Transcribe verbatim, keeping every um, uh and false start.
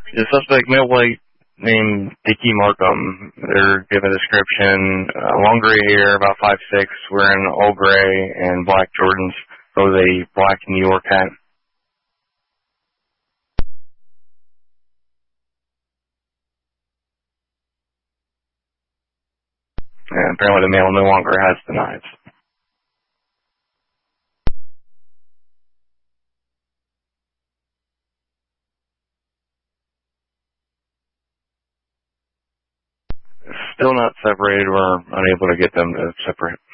The suspect, male white, named Dickie Markham. They're given a description, uh, long gray hair, about five six, wearing all gray and black Jordans with a black New York hat. And apparently the male no longer has the knives. Still not separated. We're unable to get them to separate.